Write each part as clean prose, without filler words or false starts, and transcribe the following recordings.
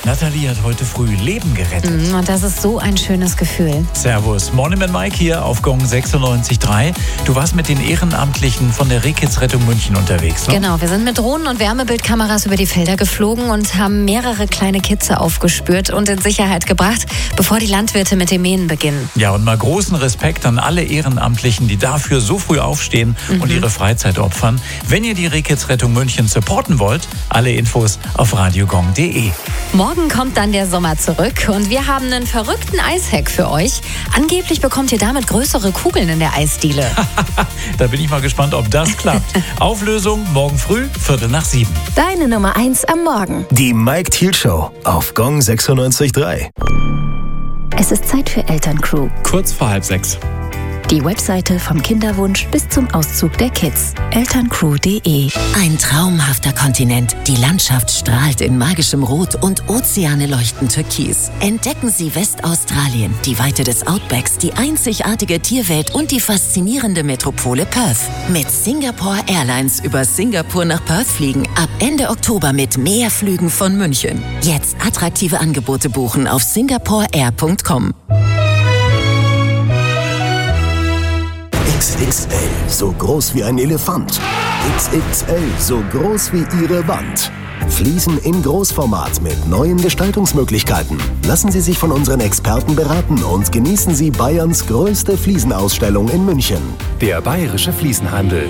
Nathalie hat heute früh Leben gerettet. Und das ist so ein schönes Gefühl. Servus, Morning Man Mike hier auf Gong 96.3. Du warst mit den Ehrenamtlichen von der Rehkitzrettung München unterwegs, ne? Genau, wir sind mit Drohnen und Wärmebildkameras über die Felder geflogen und haben mehrere kleine Kitze aufgespürt und in Sicherheit gebracht, bevor die Landwirte mit dem Mähen beginnen. Ja, und mal großen Respekt an alle Ehrenamtlichen, die dafür so früh aufstehen und ihre Freizeit opfern. Wenn ihr die Rehkitzrettung München supporten wollt, alle Infos auf radiogong.de. Morgen kommt dann der Sommer zurück und wir haben einen verrückten Eishack für euch. Angeblich bekommt ihr damit größere Kugeln in der Eisdiele. Da bin ich mal gespannt, ob das klappt. Auflösung morgen früh, 6:45. Deine Nummer 1 am Morgen. Die Mike Thiel Show auf Gong 96.3. Es ist Zeit für Elterncrew. Kurz vor 5:30. Die Webseite vom Kinderwunsch bis zum Auszug der Kids. Elterncrew.de. Ein traumhafter Kontinent. Die Landschaft strahlt in magischem Rot und Ozeane leuchten türkis. Entdecken Sie Westaustralien, die Weite des Outbacks, die einzigartige Tierwelt und die faszinierende Metropole Perth. Mit Singapore Airlines über Singapur nach Perth fliegen. Ab Ende Oktober mit mehr Flügen von München. Jetzt attraktive Angebote buchen auf singaporeair.com. XXL, so groß wie ein Elefant. XXL, so groß wie Ihre Wand. Fliesen in Großformat mit neuen Gestaltungsmöglichkeiten. Lassen Sie sich von unseren Experten beraten und genießen Sie Bayerns größte Fliesenausstellung in München. Der Bayerische Fliesenhandel.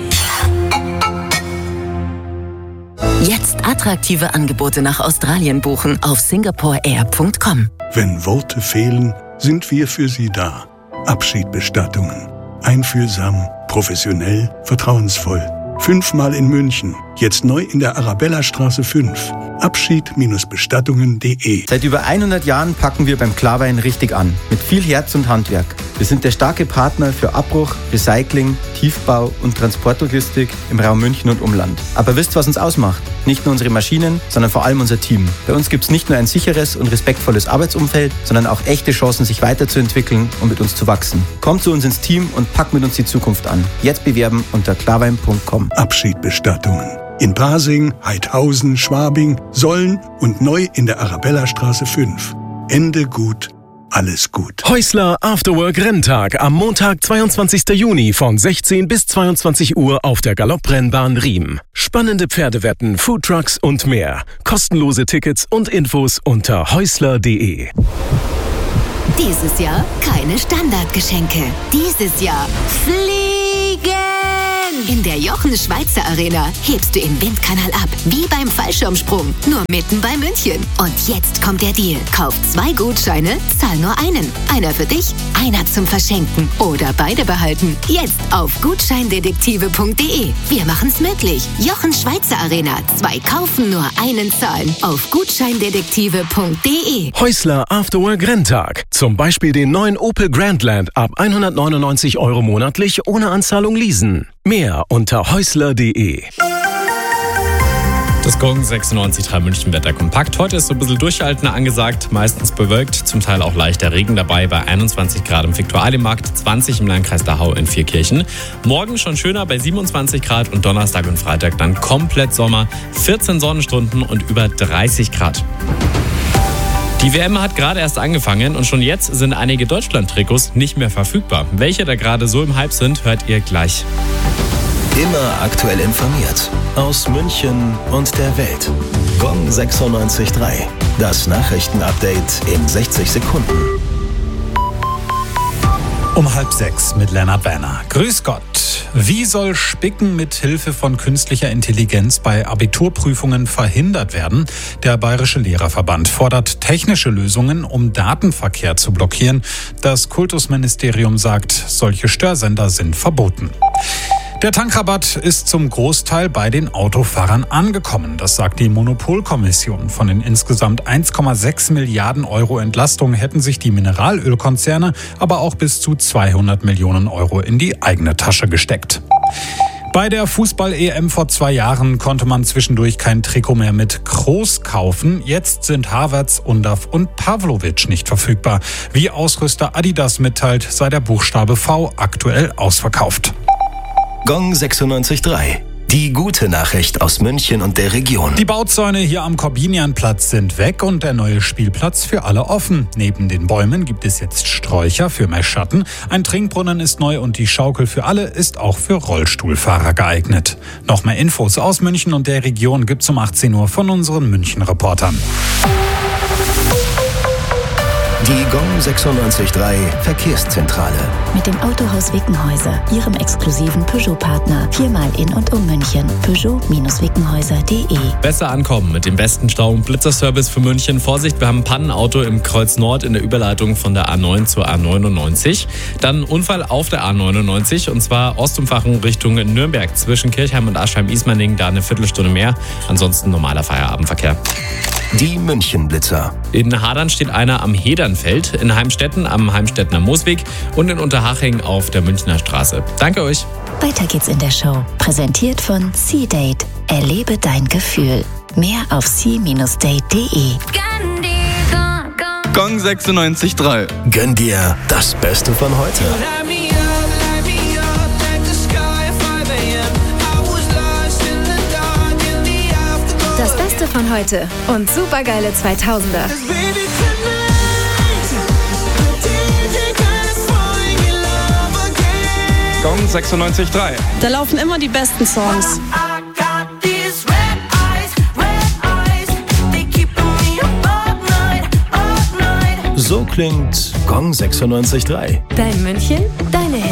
Jetzt attraktive Angebote nach Australien buchen auf singaporeair.com. Wenn Worte fehlen, sind wir für Sie da. Abschiedbestattungen. Einfühlsam, professionell, vertrauensvoll. 5-mal in München. Jetzt neu in der Arabellastraße 5. Abschied-bestattungen.de. Seit über 100 Jahren packen wir beim Klarwein richtig an. Mit viel Herz und Handwerk. Wir sind der starke Partner für Abbruch, Recycling, Tiefbau und Transportlogistik im Raum München und Umland. Aber wisst, was uns ausmacht? Nicht nur unsere Maschinen, sondern vor allem unser Team. Bei uns gibt es nicht nur ein sicheres und respektvolles Arbeitsumfeld, sondern auch echte Chancen, sich weiterzuentwickeln und mit uns zu wachsen. Kommt zu uns ins Team und packt mit uns die Zukunft an. Jetzt bewerben unter klarwein.com. Abschiedbestattungen. In Pasing, Heidhausen, Schwabing, Solln und neu in der Arabellastraße 5. Ende gut, alles gut. Häusler Afterwork Renntag am Montag, 22. Juni von 16 bis 22 Uhr auf der Galopprennbahn Riem. Spannende Pferdewetten, Foodtrucks und mehr. Kostenlose Tickets und Infos unter häusler.de. Dieses Jahr keine Standardgeschenke. Dieses Jahr fliegen! In der Jochen-Schweizer Arena hebst du im Windkanal ab, wie beim Fallschirmsprung, nur mitten bei München. Und jetzt kommt der Deal. Kauf 2 Gutscheine, zahl nur einen. Einer für dich, einer zum Verschenken oder beide behalten. Jetzt auf gutscheindetektive.de. Wir machen's möglich. Jochen-Schweizer Arena. 2 kaufen, nur einen zahlen. Auf gutscheindetektive.de. Häusler Afterwork Renntag. Zum Beispiel den neuen Opel Grandland ab 199 € monatlich ohne Anzahlung leasen. Mehr unter häusler.de. Das Gong 96.3 München Wetter kompakt. Heute ist so ein bisschen Durchhaltener angesagt, meistens bewölkt, zum Teil auch leichter Regen dabei bei 21 Grad im Viktualienmarkt, 20 im Landkreis Dachau in Vierkirchen. Morgen schon schöner bei 27 Grad und Donnerstag und Freitag dann komplett Sommer, 14 Sonnenstunden und über 30 Grad. Die WM hat gerade erst angefangen und schon jetzt sind einige Deutschland-Trikots nicht mehr verfügbar. Welche da gerade so im Hype sind, hört ihr gleich. Immer aktuell informiert. Aus München und der Welt. Gong 96.3. Das Nachrichtenupdate in 60 Sekunden. Um 5:30 mit Lennart Werner. Grüß Gott. Wie soll Spicken mit Hilfe von künstlicher Intelligenz bei Abiturprüfungen verhindert werden? Der Bayerische Lehrerverband fordert technische Lösungen, um Datenverkehr zu blockieren. Das Kultusministerium sagt, solche Störsender sind verboten. Der Tankrabatt ist zum Großteil bei den Autofahrern angekommen. Das sagt die Monopolkommission. Von den insgesamt 1,6 Milliarden € Entlastung hätten sich die Mineralölkonzerne aber auch bis zu 200 Millionen € in die eigene Tasche gesteckt. Bei der Fußball-EM vor 2 Jahren konnte man zwischendurch kein Trikot mehr mit Kroos kaufen. Jetzt sind Havertz, Undav und Pavlovic nicht verfügbar. Wie Ausrüster Adidas mitteilt, sei der Buchstabe V aktuell ausverkauft. Gong 96.3. Die gute Nachricht aus München und der Region. Die Bauzäune hier am Korbinianplatz sind weg und der neue Spielplatz für alle offen. Neben den Bäumen gibt es jetzt Sträucher für mehr Schatten. Ein Trinkbrunnen ist neu und die Schaukel für alle ist auch für Rollstuhlfahrer geeignet. Noch mehr Infos aus München und der Region gibt's um 18 Uhr von unseren München-Reportern. Die Gong 96.3 Verkehrszentrale. Mit dem Autohaus Wickenhäuser, Ihrem exklusiven Peugeot-Partner. 4-mal in und um München. Peugeot-Wickenhäuser.de. Besser ankommen mit dem besten Stau- und Blitzerservice für München. Vorsicht, wir haben ein Pannenauto im Kreuz Nord in der Überleitung von der A9 zur A99. Dann Unfall auf der A99 und zwar Ostumfahrung Richtung Nürnberg. Zwischen Kirchheim und Aschheim-Ismaning da eine Viertelstunde mehr. Ansonsten normaler Feierabendverkehr. Die München-Blitzer. In Hadern steht einer am Hedernfeld, in Heimstetten am Heimstettener Moosweg und in Unterhaching auf der Münchner Straße. Danke euch. Weiter geht's in der Show. Präsentiert von C-Date. Erlebe dein Gefühl. Mehr auf c-date.de. Gong 96.3. Gönn dir das Beste von heute. Das Beste von heute und supergeile 2000er. Gong 96.3. Da laufen immer die besten Songs. So klingt Gong 96.3. Dein München, deine Hits.